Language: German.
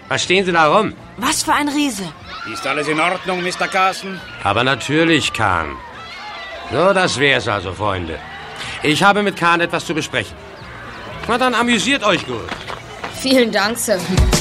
Was stehen Sie da rum? Was für ein Riese. Ist alles in Ordnung, Mr. Carson? Aber natürlich, Kahn. So, das wär's also, Freunde. Ich habe mit Kahn etwas zu besprechen. Na dann, amüsiert euch gut. Vielen Dank, Sir.